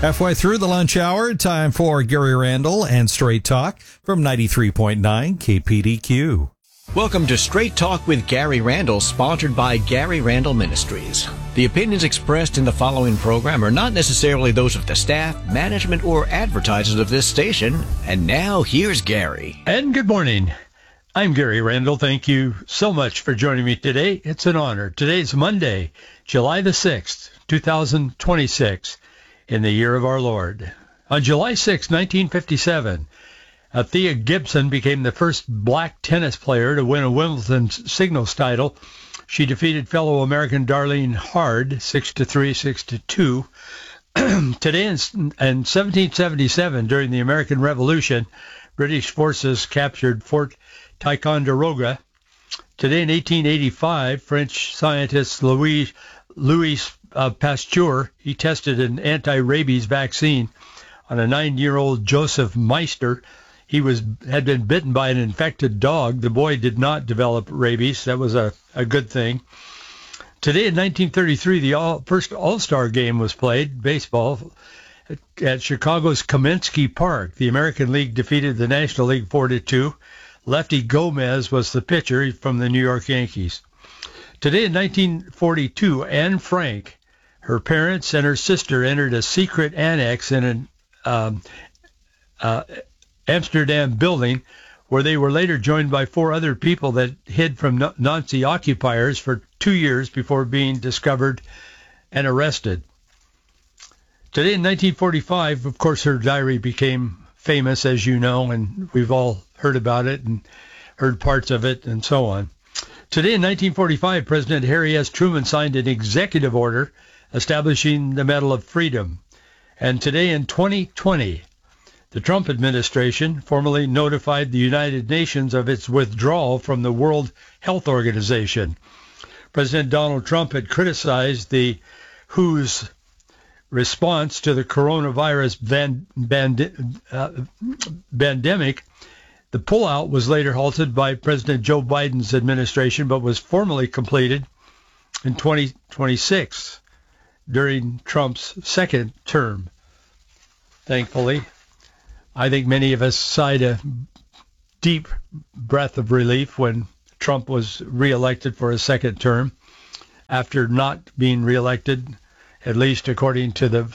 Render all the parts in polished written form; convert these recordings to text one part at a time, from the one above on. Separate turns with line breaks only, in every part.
Halfway through the lunch hour, time for Gary Randall and Straight Talk from 93.9 KPDQ.
Welcome to Straight Talk with Gary Randall, sponsored by Gary Randall Ministries. The opinions expressed in the following program are not necessarily those of the staff, management, or advertisers of this station. And now, here's Gary.
And good morning. I'm Gary Randall. Thank you so much for joining me today. It's an honor. Today's Monday, July the 6th, 2026, in the year of our Lord. On July 6, 1957, Thea Gibson became the first black tennis player to win a Wimbledon singles title. She defeated fellow American Darlene Hard 6-3, 6-2. Today in 1777, during the American Revolution, British forces captured Fort Ticonderoga. Today in 1885, French scientist Louis Pasteur, he tested an anti-rabies vaccine on a 9-year-old Joseph Meister. He had been bitten by an infected dog. The boy did not develop rabies. That was a good thing. Today in 1933, the first All-Star game was played, baseball, at Chicago's Kaminsky Park. The American League defeated the National League 4-2. Lefty Gomez was the pitcher from the New York Yankees. Today in 1942, Anne Frank, her parents and her sister entered a secret annex in an Amsterdam building, where they were later joined by 4 other people that hid from Nazi occupiers for 2 years before being discovered and arrested. Today in 1945, of course, her diary became famous, as you know, and we've all heard about it and heard parts of it and so on. Today in 1945, President Harry S. Truman signed an executive order establishing the Medal of Freedom. And today in 2020, the Trump administration formally notified the United Nations of its withdrawal from the World Health Organization. President Donald Trump had criticized the WHO's response to the coronavirus pandemic. The pullout was later halted by President Joe Biden's administration, but was formally completed in 2026 during Trump's second term. Thankfully, I think many of us sighed a deep breath of relief when Trump was reelected for a second term after not being reelected, at least according to the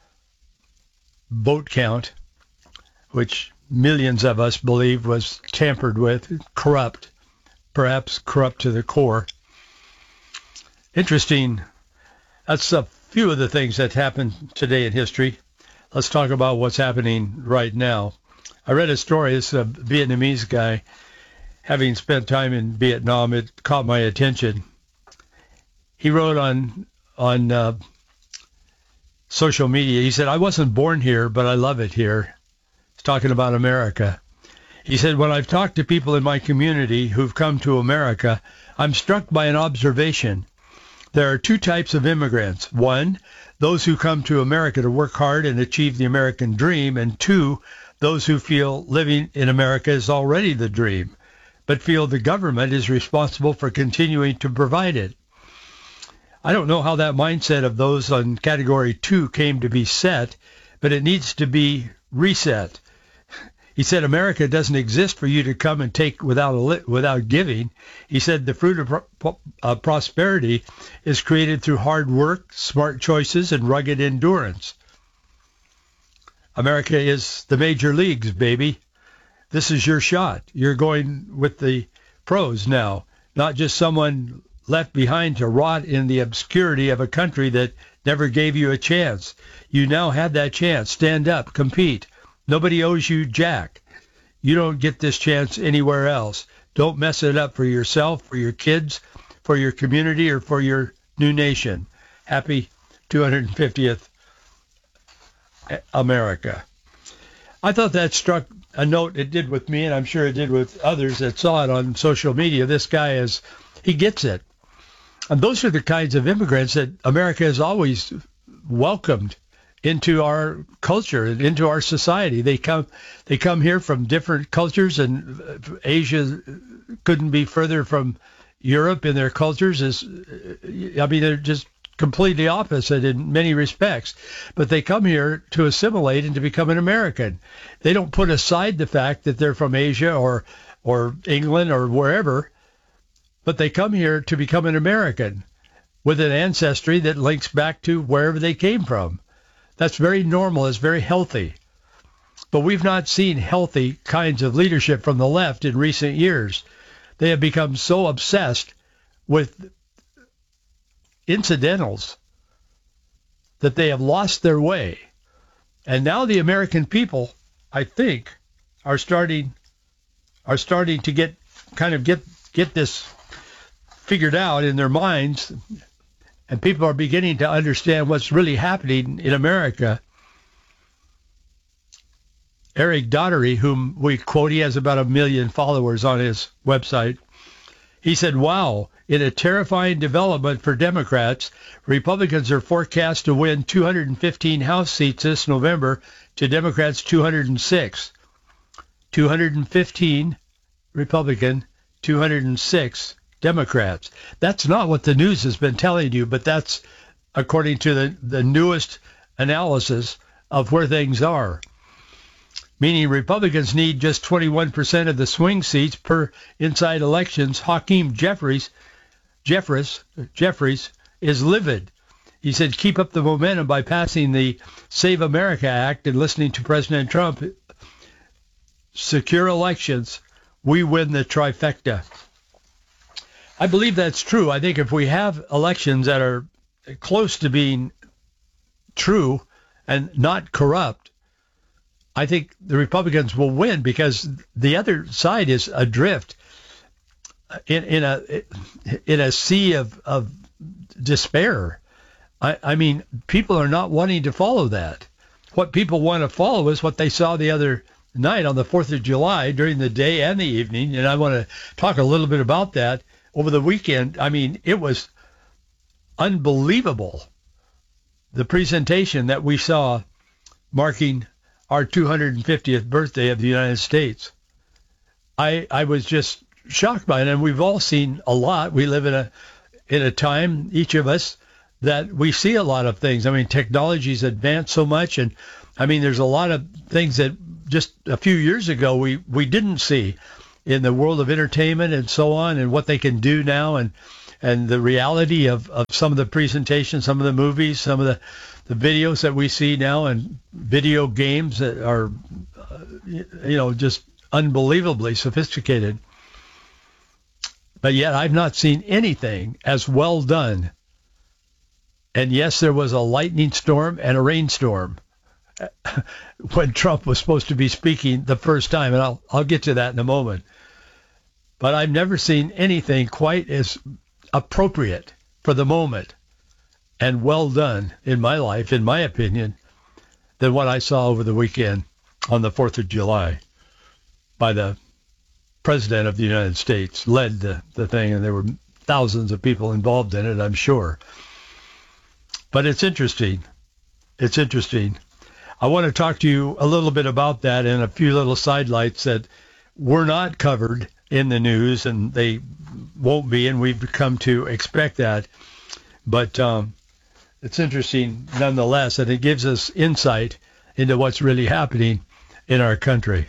vote count, which millions of us believe was tampered with, corrupt, perhaps corrupt to the core. Interesting. That's a few of the things that happened today in history. Let's talk about what's happening right now. I read a story. It's a Vietnamese guy. Having spent time in Vietnam, it caught my attention. He wrote on social media, he said, "I wasn't born here, but I love it here." He's talking about America. He said, "When I've talked to people in my community who've come to America, I'm struck by an observation. There are 2 types of immigrants. 1, those who come to America to work hard and achieve the American dream, and 2, those who feel living in America is already the dream, but feel the government is responsible for continuing to provide it." I don't know how that mindset of those on Category 2 came to be set, but it needs to be reset. He said, "America doesn't exist for you to come and take without giving." He said, "The fruit of prosperity is created through hard work, smart choices, and rugged endurance." America is the major leagues, baby. This is your shot. You're going with the pros now, not just someone left behind to rot in the obscurity of a country that never gave you a chance. You now have that chance. Stand up, compete. Nobody owes you jack. You don't get this chance anywhere else. Don't mess it up for yourself, for your kids, for your community, or for your new nation. Happy 250th America. I thought that struck a note. It did with me, and I'm sure it did with others that saw it on social media. This guy he gets it. And those are the kinds of immigrants that America has always welcomed into our culture and into our society. They come here from different cultures, and Asia couldn't be further from Europe in their cultures. They're just completely opposite in many respects. But they come here to assimilate and to become an American. They don't put aside the fact that they're from Asia or England or wherever, but they come here to become an American with an ancestry that links back to wherever they came from. That's very normal. It's very healthy. But we've not seen healthy kinds of leadership from the left in recent years. They have become so obsessed with incidentals that they have lost their way. And now the American people, I think, are starting to get this figured out in their minds, and people are beginning to understand what's really happening in America. Eric Daugherty, whom we quote, he has about 1 million followers on his website. He said, wow, in a terrifying development for Democrats, Republicans are forecast to win 215 House seats this November to Democrats' 206. 215 Republican, 206 Democrats. That's not what the news has been telling you, but that's according to the newest analysis of where things are. Meaning Republicans need just 21% of the swing seats per inside elections. Hakeem Jeffries is livid. He said, keep up the momentum by passing the Save America Act and listening to President Trump. Secure elections. We win the trifecta. I believe that's true. I think if we have elections that are close to being true and not corrupt, I think the Republicans will win because the other side is adrift in a sea of despair. I mean, people are not wanting to follow that. What people want to follow is what they saw the other night on the 4th of July during the day and the evening, and I want to talk a little bit about that over the weekend. I mean, it was unbelievable, the presentation that we saw marking our 250th birthday of the United States. I was just shocked by it, and we've all seen a lot. We live in a time, each of us, that we see a lot of things. I mean, technology's advanced so much, and I mean, there's a lot of things that just a few years ago we didn't see in the world of entertainment and so on, and what they can do now, and the reality of some of the presentations, some of the movies, some of the videos that we see now, and video games that are, just unbelievably sophisticated. But yet I've not seen anything as well done. And yes, there was a lightning storm and a rainstorm when Trump was supposed to be speaking the first time, and I'll get to that in a moment. But I've never seen anything quite as appropriate for the moment and well done in my life, in my opinion, than what I saw over the weekend on the 4th of July by the President of the United States. Led the thing, and there were thousands of people involved in it, I'm sure. But it's interesting. It's interesting. I want to talk to you a little bit about that and a few little sidelights that were not covered in the news, and they won't be, and we've come to expect that. But it's interesting nonetheless, and it gives us insight into what's really happening in our country.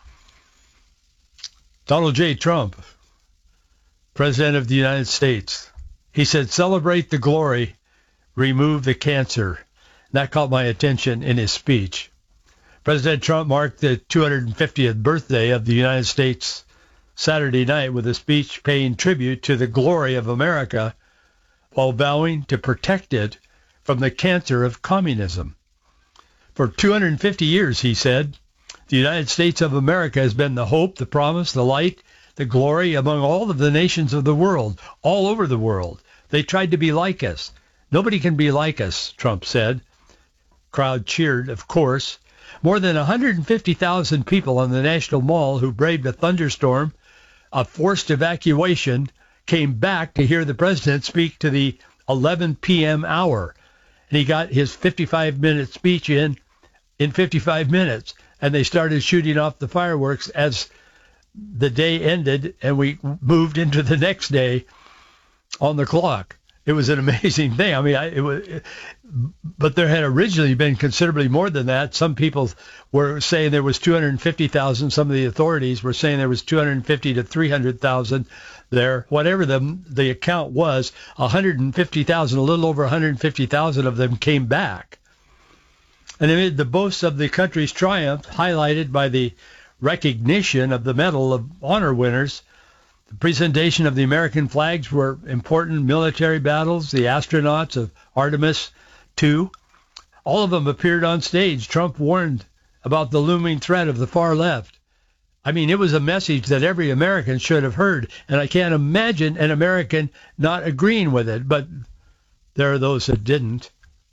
Donald J. Trump, President of the United States, he said, celebrate the glory, remove the cancer. That caught my attention in his speech. President Trump marked the 250th birthday of the United States Saturday night with a speech paying tribute to the glory of America while vowing to protect it from the cancer of communism. For 250 years, he said, the United States of America has been the hope, the promise, the light, the glory among all of the nations of the world, all over the world. They tried to be like us. Nobody can be like us, Trump said. Crowd cheered, of course. More than 150,000 people on the National Mall who braved a thunderstorm, a forced evacuation, came back to hear the president speak to the 11 p.m. hour. And he got his 55-minute speech in 55 minutes. And they started shooting off the fireworks as the day ended, and we moved into the next day on the clock. It was an amazing thing. I mean, but there had originally been considerably more than that. Some people were saying there was 250,000. Some of the authorities were saying there was 250 to 300,000 there. Whatever the account was, 150,000, a little over 150,000 of them came back. And amid the boasts of the country's triumph, highlighted by the recognition of the Medal of Honor winners, the presentation of the American flags were important military battles, the astronauts of Artemis II. All of them appeared on stage. Trump warned about the looming threat of the far left. I mean, it was a message that every American should have heard, and I can't imagine an American not agreeing with it, but there are those that didn't.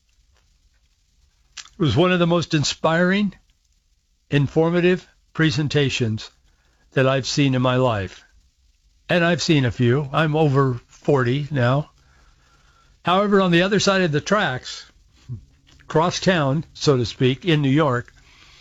It was one of the most inspiring, informative presentations that I've seen in my life. And I've seen a few. I'm over 40 now. However, on the other side of the tracks, across town, so to speak, in New York,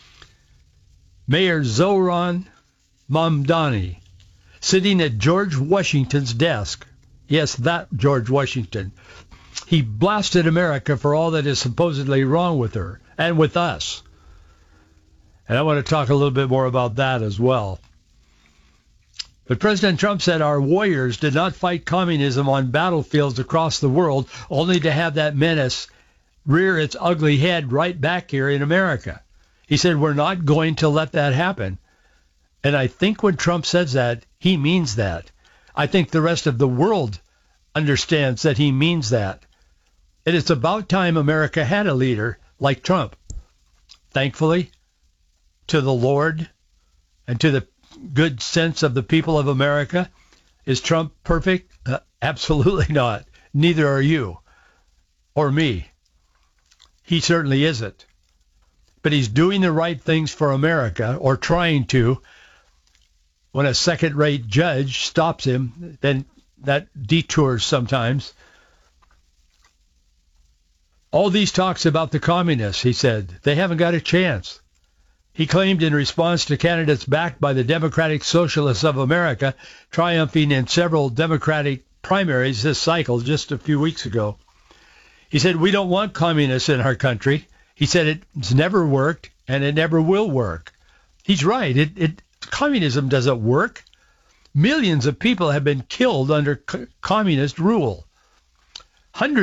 Mayor Zohran Mamdani, sitting at George Washington's desk. Yes, that George Washington. He blasted America for all that is supposedly wrong with her and with us. And I want to talk a little bit more about that as well. But President Trump said our warriors did not fight communism on battlefields across the world only to have that menace rear its ugly head right back here in America. He said we're not going to let that happen. And I think when Trump says that, he means that. I think the rest of the world understands that he means that. And it's about time America had a leader like Trump. Thankfully, to the Lord and to the good sense of the people of America. Is Trump perfect? Absolutely not. Neither are you or me. He certainly isn't. But he's doing the right things for America, or trying to. When a second-rate judge stops him, then that detours sometimes. All these talks about the communists, he said, they haven't got a chance. He claimed in response to candidates backed by the Democratic Socialists of America triumphing in several Democratic primaries this cycle just a few weeks ago. He said, we don't want communists in our country. He said it's never worked and it never will work. He's right. Communism doesn't work. Millions of people have been killed under communist rule. Hundreds